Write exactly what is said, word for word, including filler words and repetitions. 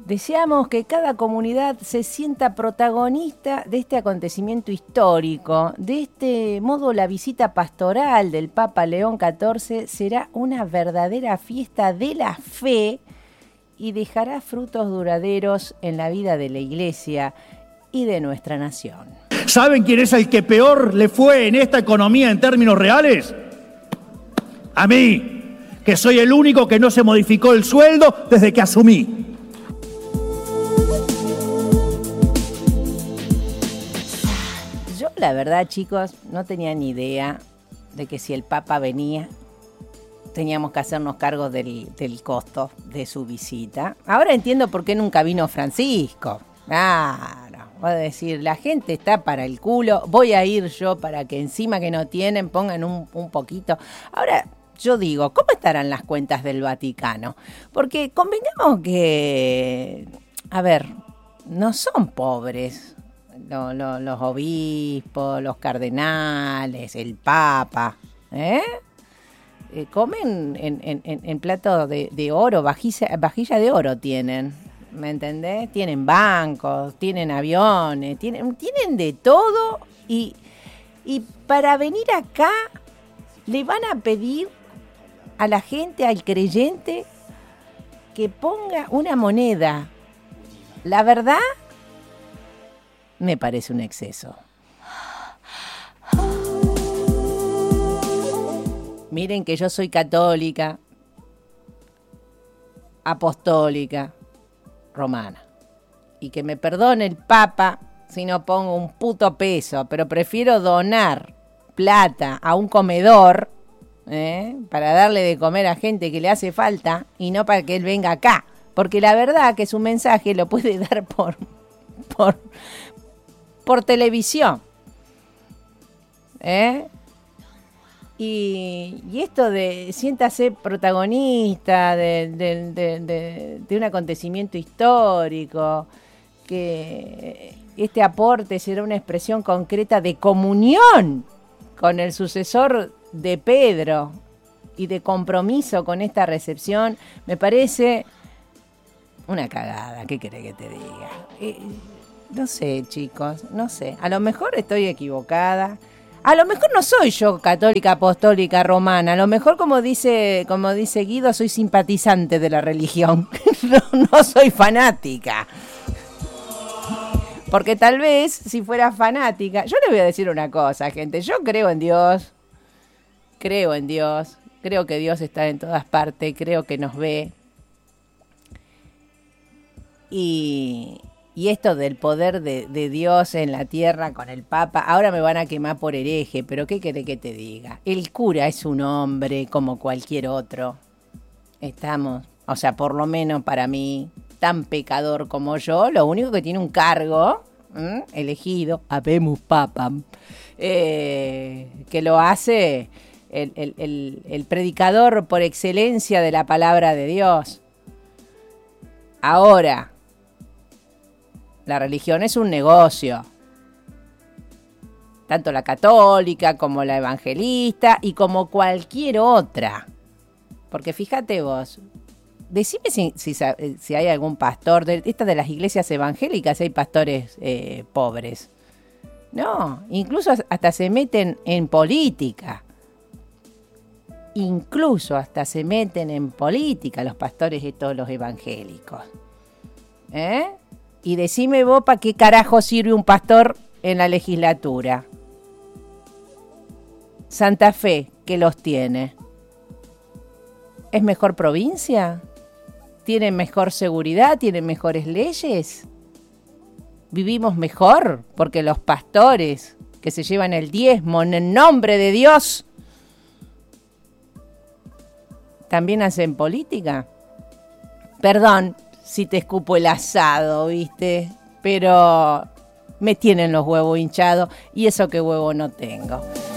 Deseamos que cada comunidad se sienta protagonista de este acontecimiento histórico. De este modo, la visita pastoral del Papa León catorce será una verdadera fiesta de la fe y dejará frutos duraderos en la vida de la Iglesia y de nuestra nación. ¿Saben quién es el que peor le fue en esta economía en términos reales? A mí, que soy el único que no se modificó el sueldo desde que asumí. Yo, la verdad, chicos, no tenía ni idea de que si el Papa venía, teníamos que hacernos cargo del, del costo de su visita. Ahora entiendo por qué nunca vino Francisco. Claro, voy a decir, la gente está para el culo, voy a ir yo para que encima que no tienen pongan un, un poquito. Ahora, yo digo, ¿cómo estarán las cuentas del Vaticano? Porque convengamos que, a ver, no son pobres. Los, los, los obispos, los cardenales, el Papa, ¿eh? Eh, comen en, en, en plato de, de oro, vajilla, vajilla de oro tienen, ¿me entendés? Tienen bancos, tienen aviones, tienen, tienen de todo y, y para venir acá le van a pedir a la gente, al creyente, que ponga una moneda. La verdad, me parece un exceso. Miren que yo soy católica, apostólica, romana. Y que me perdone el Papa si no pongo un puto peso, pero prefiero donar plata a un comedor, ¿eh? Para darle de comer a gente que le hace falta y no para que él venga acá. Porque la verdad que su mensaje lo puede dar por... por por televisión, ¿eh? Y, y esto de siéntase protagonista de, de, de, de, de un acontecimiento histórico, que este aporte será una expresión concreta de comunión con el sucesor de Pedro y de compromiso con esta recepción, me parece una cagada. ¿Qué querés que te diga? Eh, No sé, chicos, no sé. A lo mejor estoy equivocada. A lo mejor no soy yo católica, apostólica, romana. A lo mejor, como dice, como dice Guido, soy simpatizante de la religión. no, no soy fanática. Porque tal vez, si fuera fanática... Yo le voy a decir una cosa, gente. Yo creo en Dios. Creo en Dios. Creo que Dios está en todas partes. Creo que nos ve. Y... Y esto del poder de, de Dios en la tierra con el Papa, ahora me van a quemar por hereje, pero ¿qué querés que te diga? El cura es un hombre como cualquier otro. Estamos, o sea, por lo menos para mí, tan pecador como yo, lo único que tiene un cargo, ¿m? elegido, habemus papam, eh, que lo hace el, el, el, el predicador por excelencia de la palabra de Dios. Ahora... La religión es un negocio, tanto la católica como la evangelista y como cualquier otra. Porque fíjate vos, decime si, si, si hay algún pastor, de estas de las iglesias evangélicas hay pastores eh, pobres. No, incluso hasta se meten en política. Incluso hasta se meten en política los pastores de todos los evangélicos. ¿Eh? Y decime vos para qué carajo sirve un pastor en la legislatura. Santa Fe, ¿qué los tiene? ¿Es mejor provincia? ¿Tienen mejor seguridad? ¿Tienen mejores leyes? ¿Vivimos mejor? Porque los pastores que se llevan el diezmo en el nombre de Dios también hacen política. Perdón si te escupo el asado, ¿viste? Pero me tienen los huevos hinchados y eso que huevo no tengo.